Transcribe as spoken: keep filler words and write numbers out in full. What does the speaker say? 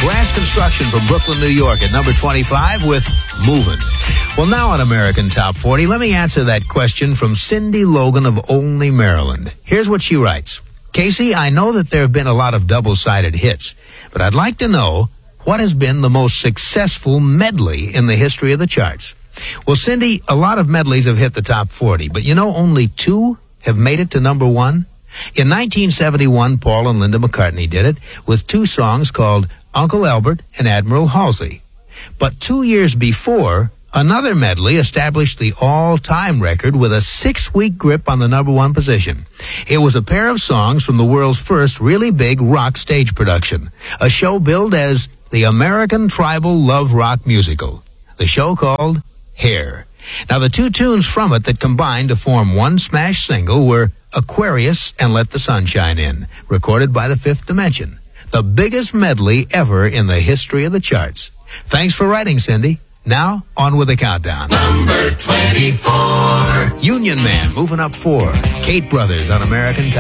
Glass Construction from Brooklyn, New York at number twenty-five with Movin'. Well, now on American Top forty, let me answer that question from Cindy Logan of Olney, Maryland. Here's what she writes. Casey, I know that there have been a lot of double-sided hits, but I'd like to know what has been the most successful medley in the history of the charts. Well, Cindy, a lot of medleys have hit the top forty, but you know only two have made it to number one? In nineteen seventy-one, Paul and Linda McCartney did it with two songs called Uncle Albert and Admiral Halsey. But two years before, another medley established the all-time record with a six-week grip on the number one position. It was a pair of songs from the world's first really big rock stage production, a show billed as the American Tribal Love Rock Musical, the show called Hair. Now, the two tunes from it that combined to form one smash single were Aquarius and Let the Sunshine In, recorded by the Fifth Dimension, the biggest medley ever in the history of the charts. Thanks for writing, Cindy. Now, on with the countdown. Number twenty-four. Union Man moving up four. Kate Brothers on American Top.